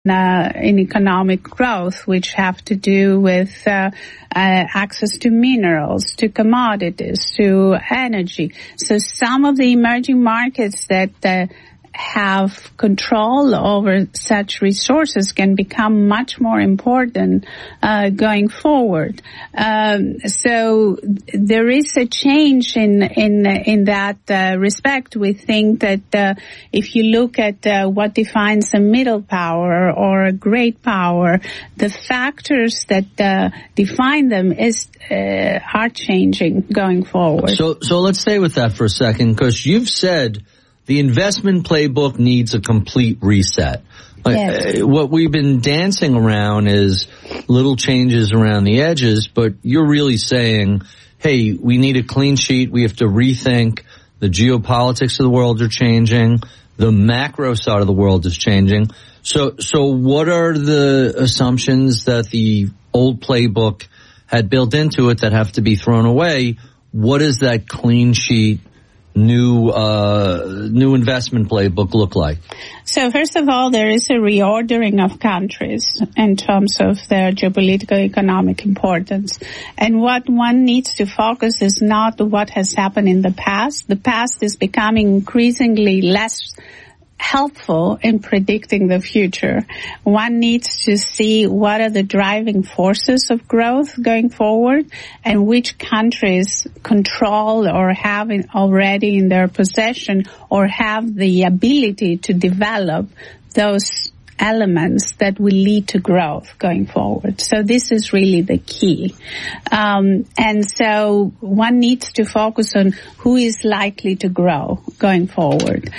in economic growth, which have to do with access to minerals, to commodities, to energy. So some of the emerging markets that have control over such resources can become much more important going forward. So there is a change in that respect. We think that if you look at what defines a middle power or a great power, the factors that define them are changing going forward. So let's stay with that for a second, because you've said the investment playbook needs a complete reset. Yes. What we've been dancing around is little changes around the edges, but you're really saying, hey, we need a clean sheet. We have to rethink. The geopolitics of the world are changing. The macro side of the world is changing. So what are the assumptions that the old playbook had built into it that have to be thrown away? What is that clean sheet new investment playbook look like? So first of all, there is a reordering of countries in terms of their geopolitical economic importance. And what one needs to focus is not what has happened in the past. The past is becoming increasingly less helpful in predicting the future. One needs to see what are the driving forces of growth going forward and which countries control or have already in their possession or have the ability to develop those elements that will lead to growth going forward. So this is really the key. And so one needs to focus on who is likely to grow going forward.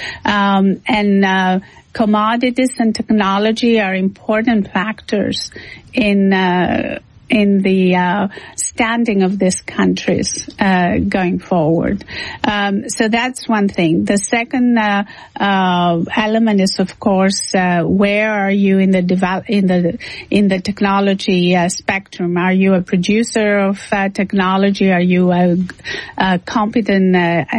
Commodities and technology are important factors in the standing of these countries going forward. So that's one thing. The second element is, of course, where are you in the technology spectrum? Are you a producer of technology? Are you a competent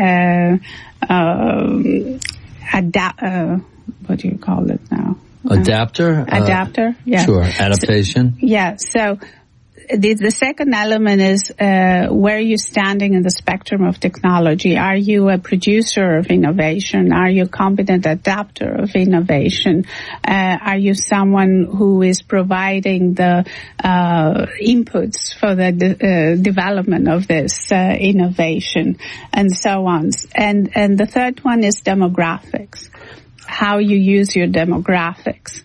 what do you call it now? Adapter? Adapter, yeah. Sure, adaptation. So the second element is where are you standing in the spectrum of technology? Are you a producer of innovation? Are you a competent adapter of innovation? Are you someone who is providing the inputs for the development of this innovation, and so on? And the third one is demographics. How you use your demographics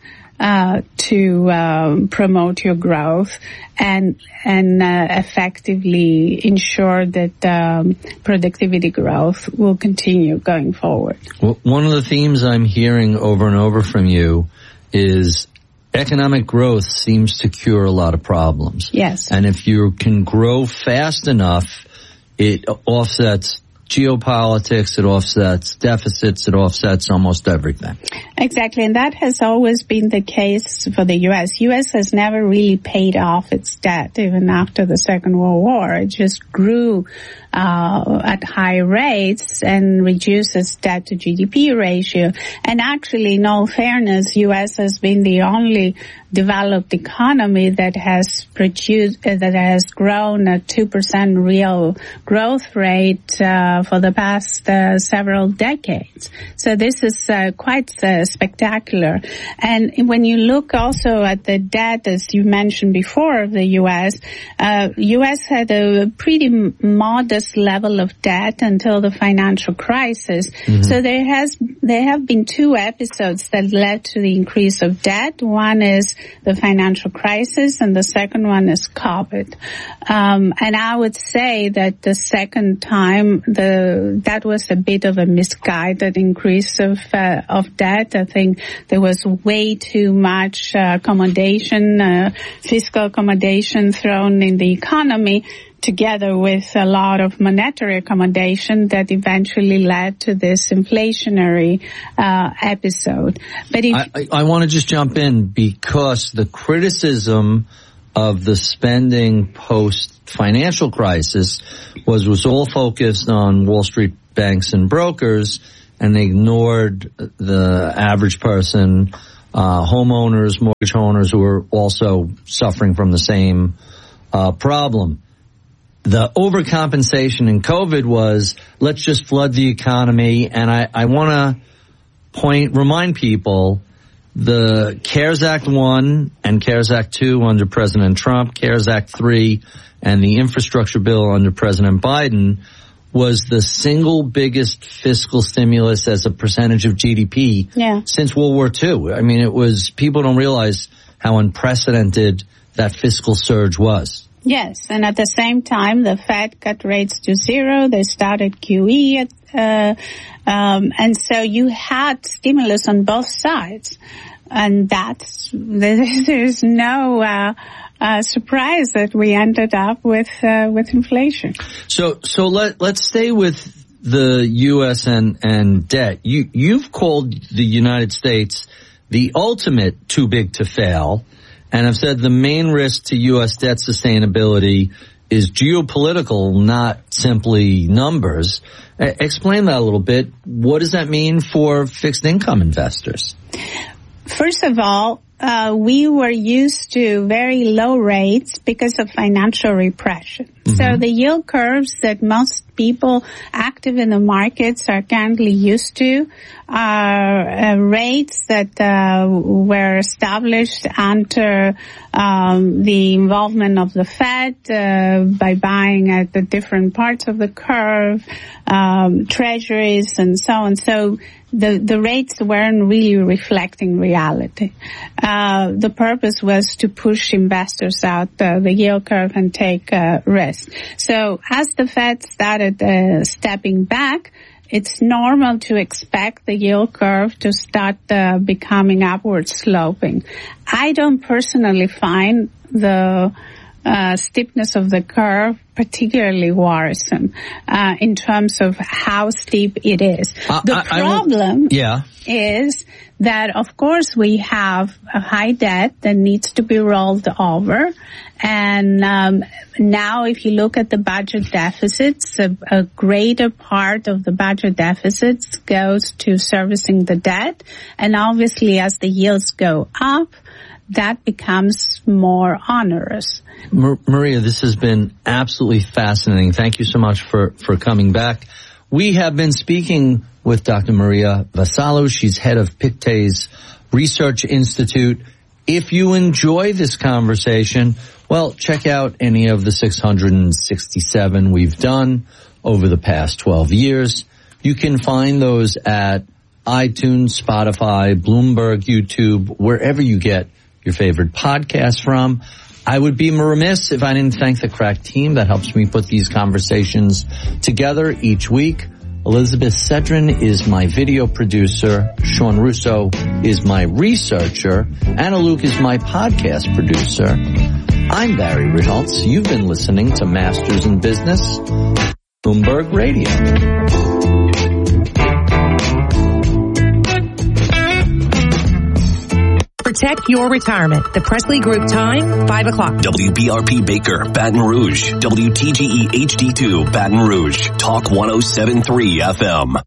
to promote your growth and effectively ensure that productivity growth will continue going forward. Well, one of the themes I'm hearing over and over from you is economic growth seems to cure a lot of problems. Yes. And if you can grow fast enough, it offsets geopolitics, it offsets deficits, it offsets almost everything. Exactly, and that has always been the case for the U.S. U.S. has never really paid off its debt, even after the Second World War. It just grew at high rates and reduced its debt to GDP ratio. And actually, in all fairness, U.S. has been the only developed economy that has grown at 2% real growth rate for the past several decades. So this is quite spectacular. And when you look also at the debt, as you mentioned before, of the U.S., U.S. had a pretty modest level of debt until the financial crisis. Mm-hmm. So there have been two episodes that led to the increase of debt. One is the financial crisis, and the second one is COVID. And I would say that the second time, that was a bit of a misguided increase of debt. I think there was way too much fiscal accommodation thrown in the economy, together with a lot of monetary accommodation that eventually led to this inflationary episode. But I want to just jump in, because the criticism of the spending post-financial crisis was all focused on Wall Street banks and brokers, and they ignored the average person homeowners, mortgage owners who are also suffering from the same problem. The overcompensation in COVID was, let's just flood the economy. And I want to remind people, the CARES Act 1 and CARES Act 2 under President Trump, CARES Act 3 and the infrastructure bill under President Biden was the single biggest fiscal stimulus as a percentage of GDP since World War II. I mean, people don't realize how unprecedented that fiscal surge was. Yes, and at the same time, the Fed cut rates to zero. They started QE, and so you had stimulus on both sides, and there's no surprise that we ended up with inflation. So let's stay with the U.S. and debt. You've called the United States the ultimate too big to fail. And I've said the main risk to U.S. debt sustainability is geopolitical, not simply numbers. Explain that a little bit. What does that mean for fixed income investors? First of all, we were used to very low rates because of financial repression. Mm-hmm. So the yield curves that most people active in the markets are currently used to are rates that were established under the involvement of the Fed by buying at the different parts of the curve, treasuries and so on. So the rates weren't really reflecting reality. The purpose was to push investors out the yield curve and take risk. So as the Fed started stepping back, it's normal to expect the yield curve to start becoming upward sloping. I don't personally find the steepness of the curve particularly worrisome in terms of how steep it is. The problem is that, of course, we have a high debt that needs to be rolled over. And now if you look at the budget deficits, a greater part of the budget deficits goes to servicing the debt. And obviously, as the yields go up, that becomes more onerous. Maria, this has been absolutely fascinating. Thank you so much for coming back. We have been speaking with Dr. Maria Vassallo. She's head of Pictet's Research Institute. If you enjoy this conversation, well, check out any of the 667 we've done over the past 12 years. You can find those at iTunes, Spotify, Bloomberg, YouTube, wherever you get your favorite podcast from. I would be remiss if I didn't thank the crack team that helps me put these conversations together each week. Elizabeth Cedrin is my video producer. Sean Russo is my researcher. Anna Luke is my podcast producer. I'm Barry Ritholtz. You've been listening to Masters in Business, Bloomberg Radio. Protect your retirement. The Presley Group time, 5 o'clock. WBRP Baker, Baton Rouge. WTGE HD2, Baton Rouge. Talk 107.3 FM.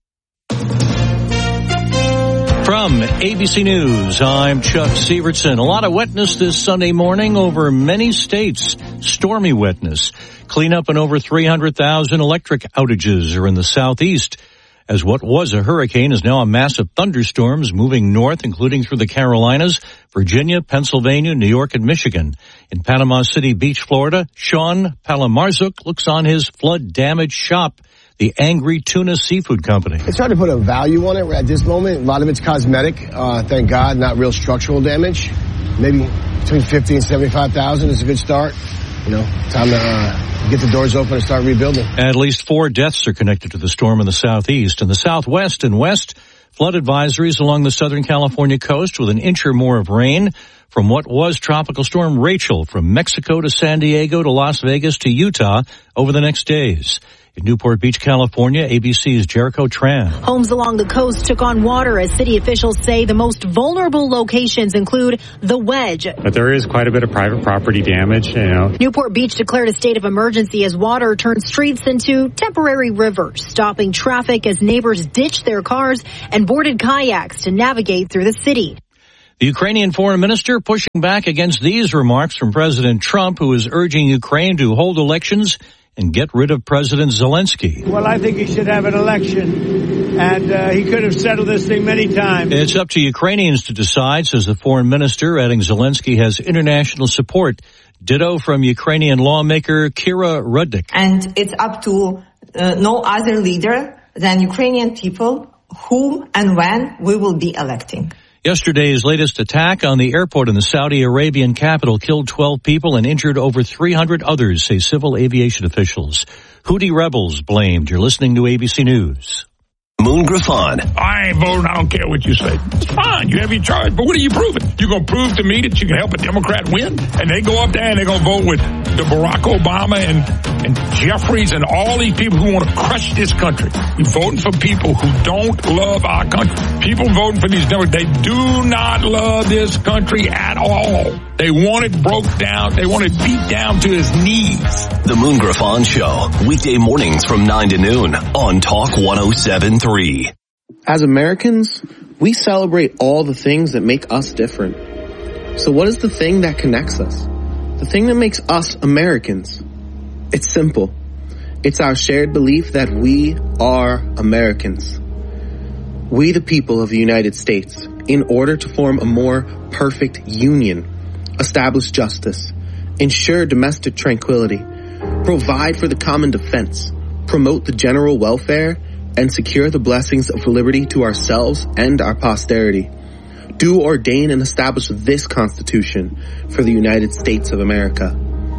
From ABC News, I'm Chuck Severson. A lot of wetness this Sunday morning over many states. Stormy wetness. Cleanup and over 300,000 electric outages are in the southeast, as what was a hurricane is now a mass of thunderstorms moving north, including through the Carolinas, Virginia, Pennsylvania, New York, and Michigan. In Panama City Beach, Florida, Sean Palamarzuk looks on his flood-damaged shop, the Angry Tuna Seafood Company. It's hard to put a value on it at this moment. A lot of it's cosmetic, thank God, not real structural damage. Maybe between 50 and 75,000 is a good start. You know, time to get the doors open and start rebuilding. At least 4 deaths are connected to the storm in the southeast. In the southwest and west, flood advisories along the Southern California coast with an inch or more of rain from what was Tropical Storm Rachel from Mexico to San Diego to Las Vegas to Utah over the next days. In Newport Beach, California, ABC's Jericho Tran. Homes along the coast took on water as city officials say the most vulnerable locations include the Wedge. But there is quite a bit of private property damage, you know. Newport Beach declared a state of emergency as water turned streets into temporary rivers, stopping traffic as neighbors ditched their cars and boarded kayaks to navigate through the city. The Ukrainian foreign minister pushing back against these remarks from President Trump, who is urging Ukraine to hold elections and get rid of President Zelensky. Well, I think he should have an election, and he could have settled this thing many times. It's up to Ukrainians to decide, says the foreign minister, adding Zelensky has international support. Ditto from Ukrainian lawmaker Kira Rudnik. And it's up to no other leader than Ukrainian people whom and when we will be electing. Yesterday's latest attack on the airport in the Saudi Arabian capital killed 12 people and injured over 300 others, say civil aviation officials. Houthi rebels blamed. You're listening to ABC News. Moon Griffon. I ain't voting. I don't care what you say. It's fine. You have your charge. But what are you proving? You're going to prove to me that you can help a Democrat win? And they go up there and they're going to vote with the Barack Obama and Jeffries and all these people who want to crush this country. You're voting for people who don't love our country. People voting for these Democrats, they do not love this country at all. They want it broke down. They want it beat down to his knees. The Moon Griffon Show. Weekday mornings from 9 to noon on Talk 107.3. As Americans, we celebrate all the things that make us different. So what is the thing that connects us? The thing that makes us Americans? It's simple. It's our shared belief that we are Americans. We, the people of the United States, in order to form a more perfect union, establish justice, ensure domestic tranquility, provide for the common defense, promote the general welfare, and secure the blessings of liberty to ourselves and our posterity, do ordain and establish this Constitution for the United States of America.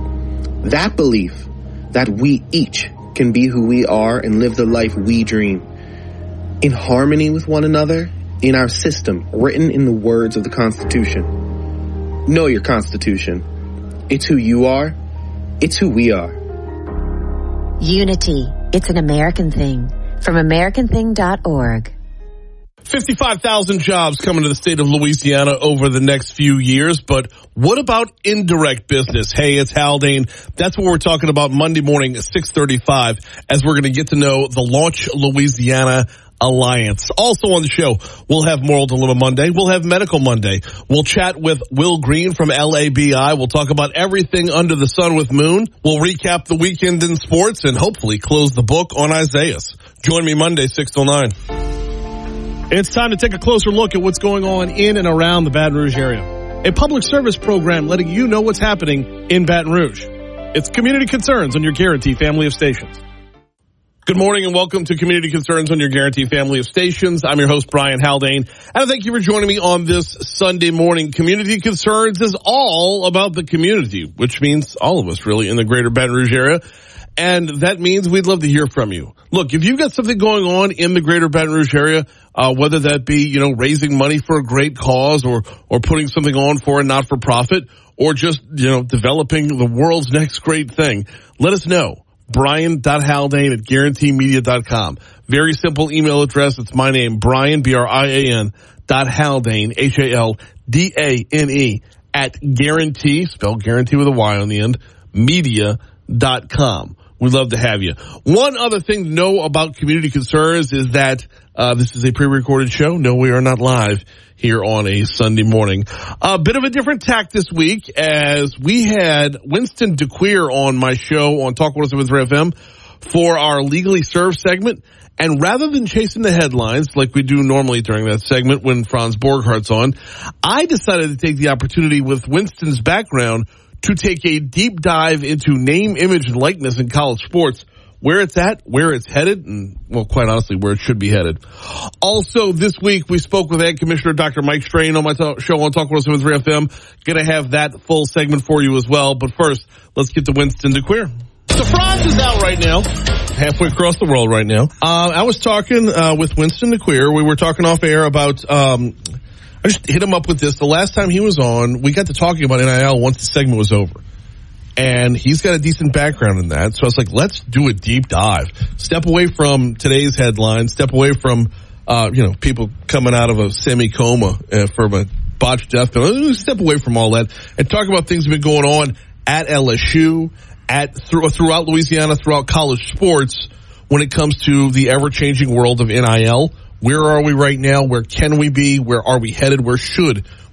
That belief that we each can be who we are and live the life we dream, in harmony with one another, in our system, written in the words of the Constitution. Know your Constitution. It's who you are. It's who we are. Unity. It's an American thing. From AmericanThing.org. 55,000 jobs coming to the state of Louisiana over the next few years, but what about indirect business? Hey, it's Haldane. That's what we're talking about Monday morning at 6:35 as we're going to get to know the Launch Louisiana Alliance. Also on the show, we'll have Moral Dilemma Monday. We'll have Medical Monday. We'll chat with Will Green from LABI. We'll talk about everything under the sun with Moon. We'll recap the weekend in sports and hopefully close the book on Isaiah. Join me Monday, 6 till 9. It's time to take a closer look at what's going on in and around the Baton Rouge area. A public service program letting you know what's happening in Baton Rouge. It's Community Concerns on your Guarantee family of stations. Good morning and welcome to Community Concerns on your Guarantee family of stations. I'm your host, Brian Haldane, and thank you for joining me on this Sunday morning. Community Concerns is all about the community, which means all of us really in the greater Baton Rouge area. And that means we'd love to hear from you. Look, if you've got something going on in the greater Baton Rouge area, whether that be, raising money for a great cause or putting something on for a not-for-profit or just, developing the world's next great thing, let us know. Brian.Haldane@GuaranteeMedia.com. Very simple email address. It's my name, Brian, BRIAN, .Haldane, HALDANE, @Guarantee, spelled guarantee with a Y on the end, media.com. We'd love to have you. One other thing to know about Community Concerns is that this is a pre-recorded show. No, we are not live here on a Sunday morning. A bit of a different tack this week as we had Winston DeQueer on my show on Talk 107.3 FM for our Legally Served segment. And rather than chasing the headlines like we do normally during that segment when Franz Borghart's on, I decided to take the opportunity with Winston's background to take a deep dive into name, image, and likeness in college sports, where it's at, where it's headed, and, well, quite honestly, where it should be headed. Also, this week, we spoke with Ag Commissioner Dr. Mike Strain on my show on Talk 107.3 FM. Going to have that full segment for you as well. But first, let's get to Winston DeQueer. So Franz is out right now, halfway across the world right now. I was talking with Winston DeQueer. We were talking off air about I just hit him up with this. The last time he was on, we got to talking about NIL once the segment was over. And he's got a decent background in that. So I was like, let's do a deep dive. Step away from today's headlines. Step away from, people coming out of a semi-coma from a botched death penalty. Step away from all that and talk about things that have been going on at LSU, throughout Louisiana, throughout college sports when it comes to the ever-changing world of NIL. Where are we right now? Where can we be? Where are we headed? Where should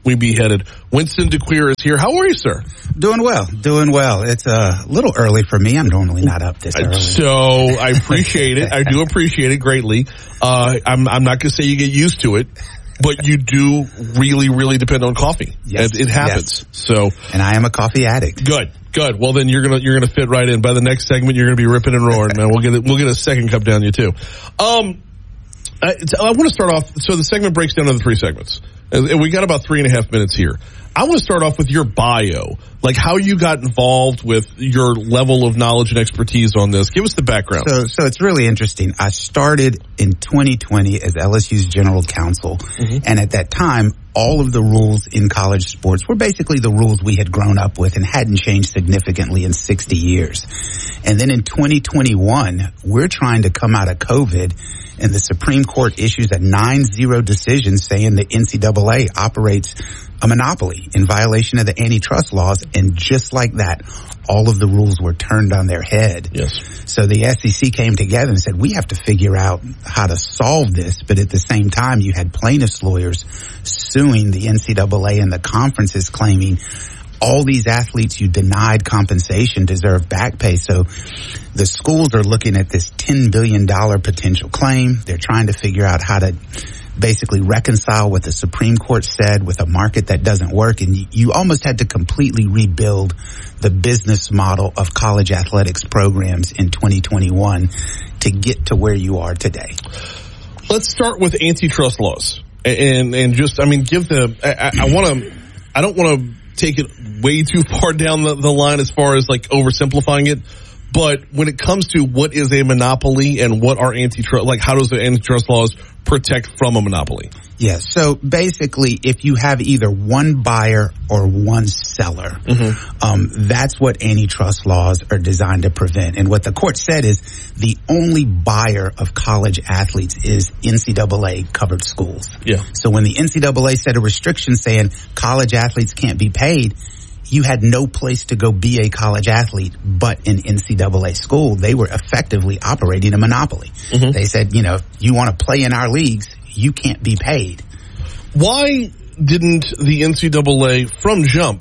we be headed. Winston DeQueer is here. How are you, sir? Doing well. It's a little early for me. I'm normally not up this early. So I appreciate it. I do appreciate it greatly. I'm not going to say you get used to it, but you do really, really depend on coffee. Yes, it happens. Yes. So, and I am a coffee addict. Good. Well, then you're gonna fit right in. By the next segment, you're gonna be ripping and roaring, man. We'll get a second cup down you too. I want to start off. So the segment breaks down into 3 segments, and we got about 3.5 minutes here. I want to start off with your bio, like how you got involved with your level of knowledge and expertise on this. Give us the background. So it's really interesting. I started in 2020 as LSU's general counsel, and at that time, all of the rules in college sports were basically the rules we had grown up with and hadn't changed significantly in 60 years. And then in 2021, we're trying to come out of COVID, and the Supreme Court issues a 9-0 decision saying the NCAA operates a monopoly in violation of the antitrust laws. And just like that, all of the rules were turned on their head. Yes. So the SEC came together and said, we have to figure out how to solve this. But at the same time, you had plaintiffs' lawyers suing the NCAA and the conferences claiming all these athletes you denied compensation deserve back pay. So the schools are looking at this $10 billion potential claim. They're trying to figure out how to basically reconcile what the Supreme Court said with a market that doesn't work. And you almost had to completely rebuild the business model of college athletics programs in 2021 to get to where you are today. Let's start with antitrust laws and just, give I don't want to take it way too far down the line as far as like oversimplifying it. But when it comes to what is a monopoly and what are antitrust, like how does the antitrust laws protect from a monopoly? Yeah, so basically if you have either one buyer or one seller, that's what antitrust laws are designed to prevent. And what the court said is the only buyer of college athletes is NCAA covered schools. Yeah. So when the NCAA set a restriction saying college athletes can't be paid, you had no place to go be a college athlete but an NCAA school. They were effectively operating a monopoly. They said, if you want to play in our leagues, you can't be paid. Why didn't the NCAA from jump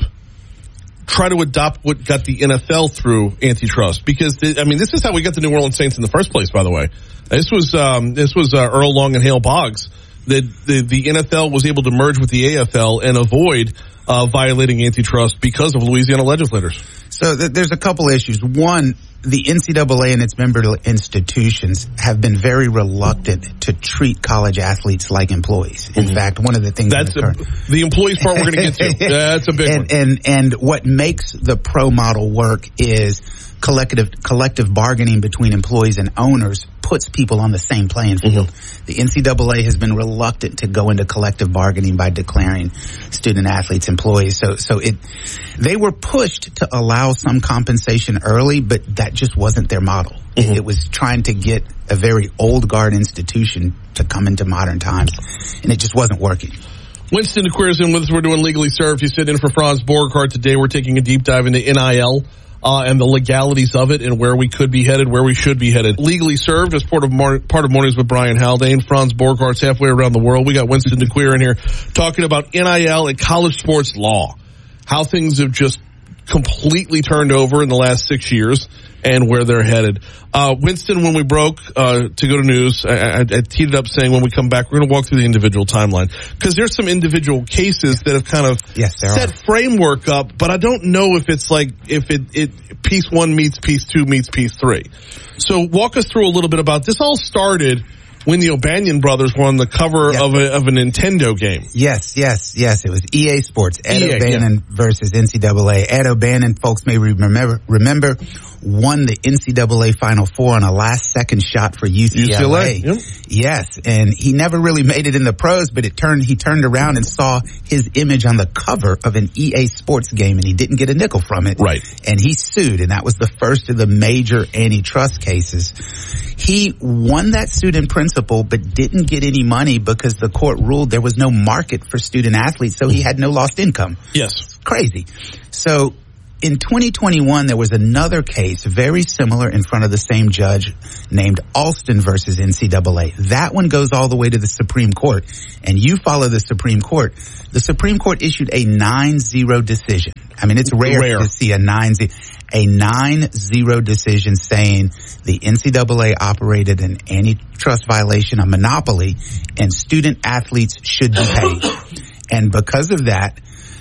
try to adopt what got the NFL through antitrust? Because, this is how we got the New Orleans Saints in the first place, by the way. This was Earl Long and Hale Boggs. The NFL was able to merge with the AFL and avoid violating antitrust because of Louisiana legislators. So there's a couple issues. One, the NCAA and its member institutions have been very reluctant to treat college athletes like employees. In fact, one of the things the employees part we're going to get to. That's a big one. And what makes the pro model work is collective bargaining between employees and owners puts people on the same playing field. The NCAA has been reluctant to go into collective bargaining by declaring student athletes employees. So they were pushed to allow some compensation early, but that just wasn't their model. It was trying to get a very old guard institution to come into modern times, and it just wasn't working. Winston DeQueer is in with us. We're doing Legally Served. He's sitting in for Franz Borghardt today. We're taking a deep dive into NIL. And the legalities of it and where we could be headed, where we should be headed. Legally Served as part of Mornings with Brian Haldane. Franz Borghardt's halfway around the world. We got Winston DeQueer in here talking about NIL and college sports law. How things have just completely turned over in the last 6 years and where they're headed. Winston, when we broke to go to news, I teed it up saying when we come back, we're going to walk through the individual timeline. Because there's some individual cases that have kind of set framework up, but I don't know if it's like, if it piece 1 meets piece 2 meets piece 3. So walk us through a little bit about this. All started when the O'Banion brothers were on the cover of a Nintendo game. Yes. It was EA Sports. Ed O'Bannon versus NCAA. Ed O'Bannon, folks may remember, won the NCAA Final Four on a last-second shot for UCLA. Yep. Yes, and he never really made it in the pros, but he turned around and saw his image on the cover of an EA Sports game, and he didn't get a nickel from it. Right. And he sued, and that was the first of the major antitrust cases. He won that suit in principle, but didn't get any money because the court ruled there was no market for student athletes, so he had no lost income. Yes. Crazy. So in 2021, there was another case very similar in front of the same judge named Alston versus NCAA. That one goes all the way to the Supreme Court, and you follow the Supreme Court. The Supreme Court issued a 9-0 decision. I mean, it's rare to see a 9-0 decision saying the NCAA operated an antitrust violation, a monopoly, and student athletes should be paid. And because of that,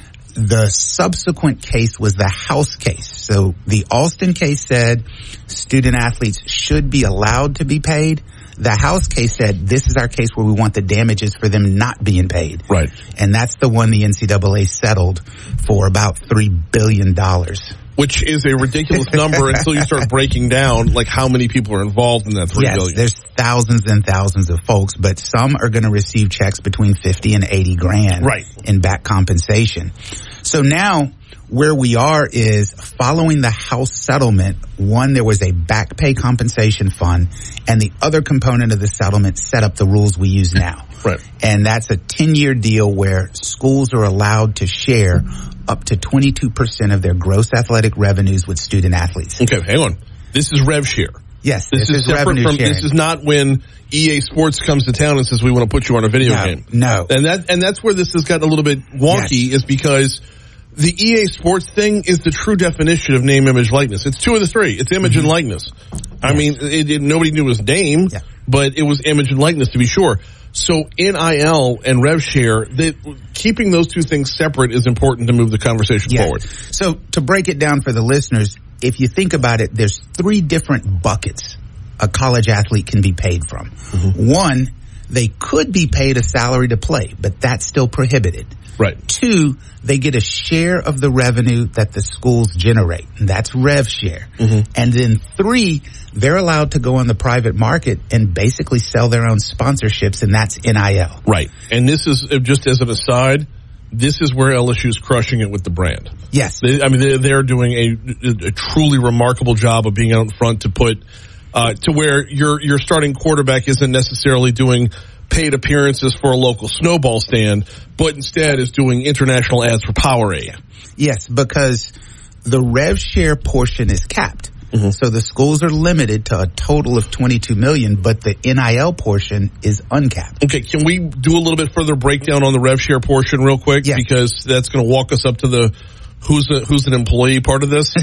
the subsequent case was the House case. So the Alston case said student athletes should be allowed to be paid. The House case said this is our case where we want the damages for them not being paid. Right. And that's the one the NCAA settled for about $3 billion. Which is a ridiculous number until you start breaking down like how many people are involved in that $3 billion. There's thousands and thousands of folks, but some are going to receive checks between 50 and 80 grand in back compensation. So now where we are is following the House settlement, one, there was a back pay compensation fund, and the other component of the settlement set up the rules we use now. Right. And that's a 10-year deal where schools are allowed to share up to 22% of their gross athletic revenues with student athletes. Okay, hang on. This is rev share. Yes, this is separate from. Sharing. This is not when EA Sports comes to town and says we want to put you on a video game. No, and that's where this has gotten a little bit wonky. Is because the EA Sports thing is the true definition of name, image, likeness. It's two of the three. It's image and likeness. I mean, nobody knew his name, but it was image and likeness to be sure. So NIL and rev share, keeping those two things separate is important to move the conversation forward. So to break it down for the listeners, if you think about it, there's 3 different buckets a college athlete can be paid from. One, they could be paid a salary to play, but that's still prohibited. Right. 2, they get a share of the revenue that the schools generate, and that's rev share. And then 3, they're allowed to go on the private market and basically sell their own sponsorships, and that's NIL. Right. And this is, just as an aside, this is where LSU's crushing it with the brand. Yes. They're doing a truly remarkable job of being out in front to put, to where your starting quarterback isn't necessarily doing paid appearances for a local snowball stand, but instead is doing international ads for Powerade. Yes, because the rev share portion is capped. So the schools are limited to a total of $22 million, but the NIL portion is uncapped. Okay, can we do a little bit further breakdown on the rev share portion real quick? Yeah. Because that's going to walk us up to the who's an employee part of this.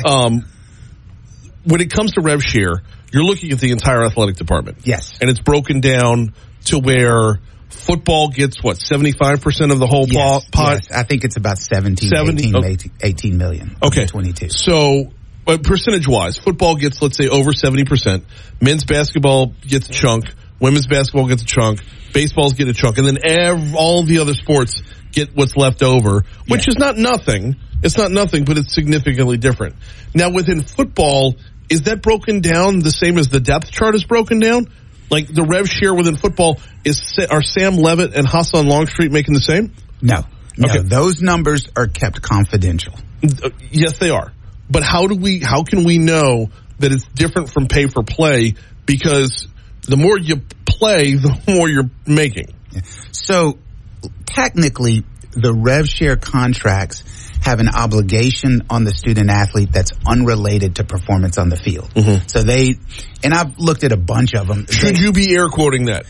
When it comes to rev share, you're looking at the entire athletic department. Yes. And it's broken down to where football gets, 75% of the whole pot? Yes, I think it's about 18 million. Okay. 22. So, percentage-wise, football gets, let's say, over 70%. Men's basketball gets a chunk. Women's basketball gets a chunk. Baseballs get a chunk. And then all the other sports get what's left over, which is not nothing. It's not nothing, but it's significantly different. Now, within football, is that broken down the same as the depth chart is broken down? Like the rev share within football, are Sam Levitt and Hassan Longstreet making the same? No. Okay. Those numbers are kept confidential. Yes, they are. But how can we know that it's different from pay for play? Because the more you play, the more you're making. So technically, the rev share contracts have an obligation on the student athlete that's unrelated to performance on the field. So and I've looked at a bunch of them. Should you be air quoting that?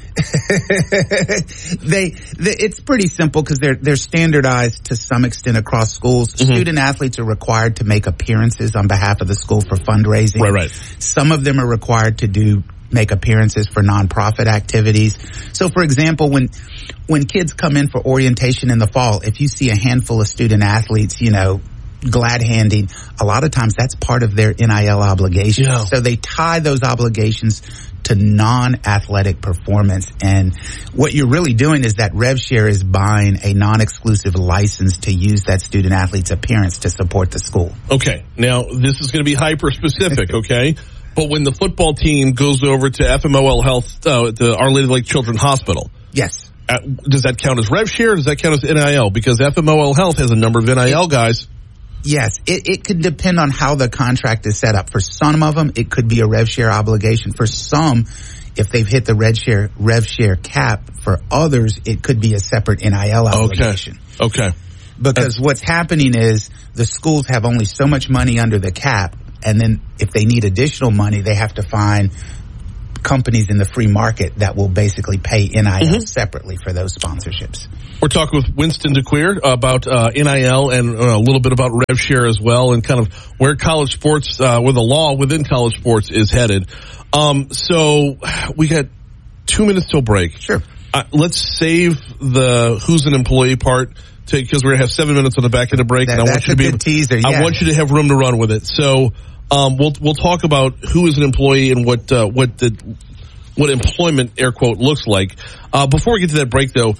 It's pretty simple because they're standardized to some extent across schools. Student athletes are required to make appearances on behalf of the school for fundraising. Right. Some of them are required to make appearances for nonprofit activities. So, for example, when kids come in for orientation in the fall, if you see a handful of student athletes, glad handing, a lot of times that's part of their NIL obligations. Yeah. So they tie those obligations to non-athletic performance. And what you're really doing is that rev share is buying a non-exclusive license to use that student athlete's appearance to support the school. Okay. Now, this is going to be hyper specific, okay? But when the football team goes over to FMOL Health, the Our Lady of Lake Children's Hospital. Yes. Does that count as rev share or does that count as NIL? Because FMOL Health has a number of NIL guys. Yes. It could depend on how the contract is set up. For some of them, it could be a rev share obligation. For some, if they've hit the rev share cap, for others, it could be a separate NIL obligation. Okay. Because what's happening is the schools have only so much money under the cap, and then if they need additional money, they have to find companies in the free market that will basically pay NIL separately for those sponsorships. We're talking with Winston DeQueer about NIL and a little bit about rev share as well, and kind of where college sports, where the law within college sports is headed. So we got 2 minutes till break. Sure. Let's save the who's an employee part because we're going to have 7 minutes on the back of the break. And I want you to be able, teaser. I want you to have room to run with it. So we'll talk about who is an employee and what employment, air quote, looks like. Before we get to that break, though,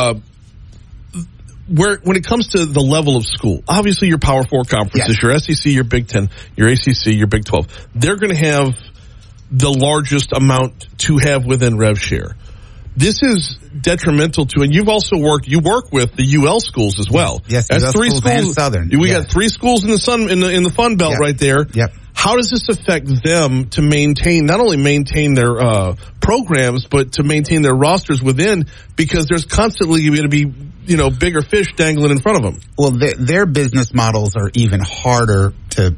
when it comes to the level of school, obviously your Power 4 conferences, your SEC, your Big 10, your ACC, your Big 12, they're going to have the largest amount to have within rev share. This is detrimental to, and you work with the UL schools as well. Yes, that's three schools. And Southern. We got 3 schools in the Fun Belt right there. Yep. How does this affect them to not only maintain their programs, but to maintain their rosters within? Because there's constantly going to be bigger fish dangling in front of them. Well, their business models are even harder to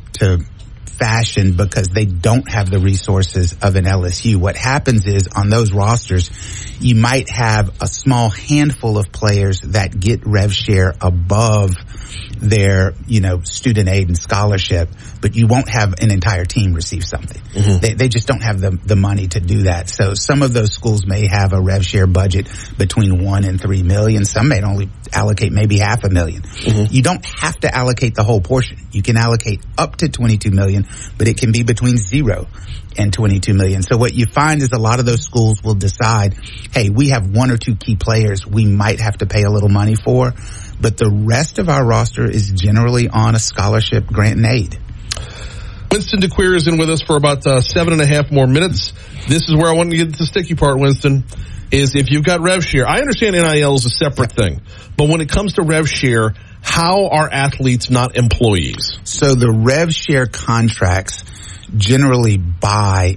fashion because they don't have the resources of an LSU. What happens is on those rosters, you might have a small handful of players that get rev share above their, student aid and scholarship, but you won't have an entire team receive something. They just don't have the money to do that. So some of those schools may have a rev share budget between $1 and $3 million. Some may only allocate maybe $500,000. You don't have to allocate the whole portion. You can allocate up to $22 million, but it can be between 0 and $22 million. So what you find is a lot of those schools will decide, hey, we have 1 or 2 key players we might have to pay a little money for, but the rest of our roster is generally on a scholarship, grant, and aid. Winston DeQueer is in with us for about 7.5 more minutes. This is where I want to get to the sticky part, Winston, is if you've got rev share. I understand NIL is a separate thing, but when it comes to rev share, how are athletes not employees? So the rev share contracts generally buy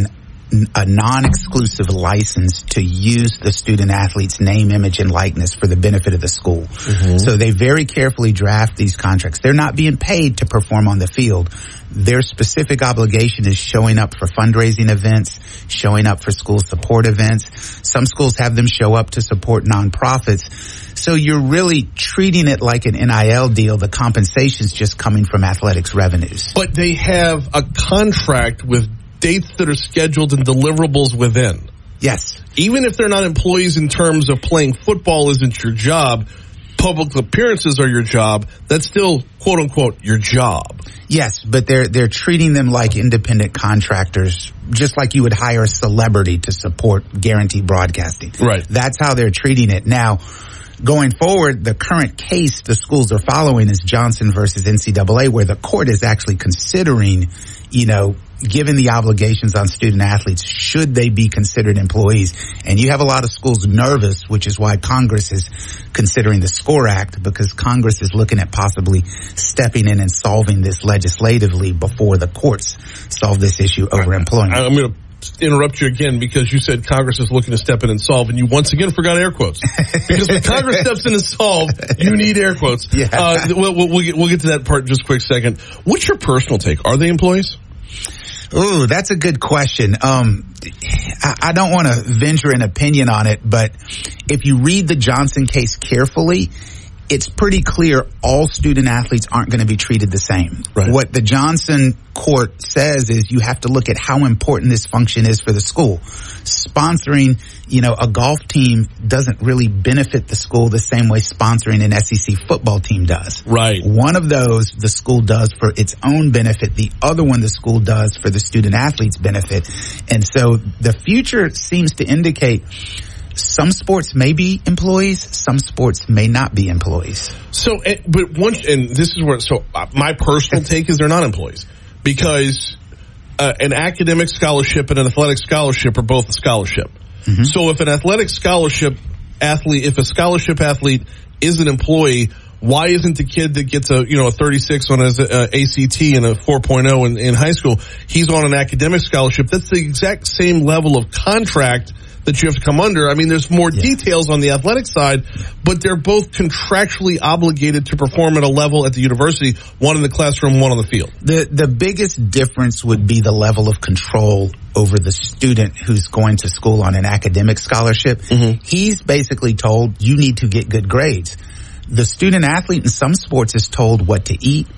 a non-exclusive license to use the student athlete's name, image, and likeness for the benefit of the school. So they very carefully draft these contracts. They're not being paid to perform on the field. Their specific obligation is showing up for fundraising events, showing up for school support events. Some schools have them show up to support nonprofits. So you're really treating it like an NIL deal. The compensation's just coming from athletics revenues. But they have a contract with dates that are scheduled and deliverables within. Yes. Even if they're not employees in terms of playing football isn't your job, public appearances are your job, that's still, quote unquote, your job. Yes, but they're treating them like independent contractors, just like you would hire a celebrity to support guaranteed broadcasting. Right. That's how they're treating it. Now, going forward, the current case the schools are following is Johnson versus NCAA, where the court is actually considering, given the obligations on student athletes, should they be considered employees? And you have a lot of schools nervous, which is why Congress is considering the SCORE Act, because Congress is looking at possibly stepping in and solving this legislatively before the courts solve this issue over employment. I'm going to interrupt you again because you said Congress is looking to step in and solve, and you once again forgot air quotes. Because when Congress steps in and solve, you need air quotes. Yeah. We'll get to that part in just a quick second. What's your personal take? Are they employees? Ooh, that's a good question. I don't want to venture an opinion on it, but if you read the Johnson case carefully, it's pretty clear all student athletes aren't going to be treated the same. Right. What the Johnson court says is you have to look at how important this function is for the school. Sponsoring, a golf team doesn't really benefit the school the same way sponsoring an SEC football team does. Right. One of those the school does for its own benefit. The other one the school does for the student athlete's benefit. And so the future seems to indicate some sports may be employees, some sports may not be employees. So, but this is where, my personal take is they're not employees because an academic scholarship and an athletic scholarship are both a scholarship. So if an athletic scholarship athlete, if a scholarship athlete is an employee, why isn't the kid that gets a 36 on his ACT and a 4.0 in high school, he's on an academic scholarship? That's the exact same level of contract that you have to come under. I mean, there's more details on the athletic side, but they're both contractually obligated to perform at a level at the university, one in the classroom, one on the field. The biggest difference would be the level of control over the student who's going to school on an academic scholarship. He's basically told, you need to get good grades. The student athlete in some sports is told what to eat,